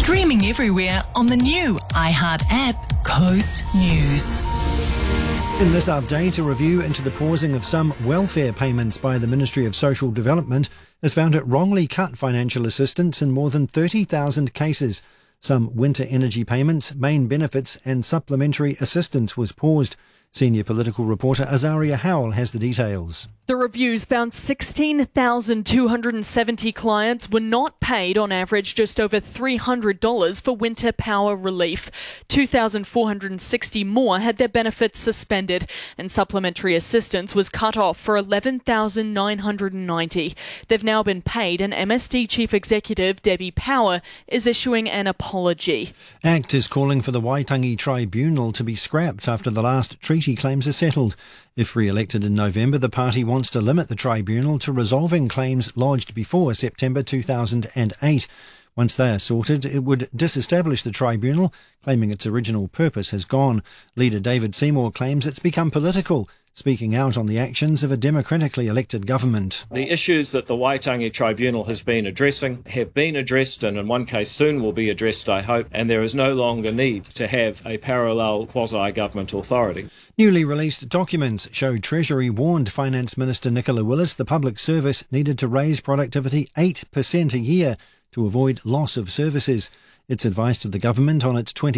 Streaming everywhere on the new iHeart app, Coast News. In this update, a review into the pausing of some welfare payments by the Ministry of Social Development has found it wrongly cut financial assistance in more than 30,000 cases. Some winter energy payments, main benefits and supplementary assistance was paused. Senior political reporter Azaria Howell has the details. The reviews found 16,270 clients were not paid on average just over $300 for winter power relief. 2,460 more had their benefits suspended, and supplementary assistance was cut off for 11,990. They've now been paid, and MSD Chief Executive Debbie Power is issuing an apology. ACT is calling for the Waitangi Tribunal to be scrapped after the last treaty claims are settled. If re-elected in November, the party wants to limit the tribunal to resolving claims lodged before September 2008. Once they are sorted, it would disestablish the tribunal, claiming its original purpose has gone. Leader David Seymour claims it's become political, speaking out on the actions of a democratically elected government. The issues that the Waitangi Tribunal has been addressing have been addressed, and in one case soon will be addressed, I hope, and there is no longer need to have a parallel quasi-government authority. Newly released documents show Treasury warned Finance Minister Nicola Willis the public service needed to raise productivity 8% a year to avoid loss of services. It's advice to the government on its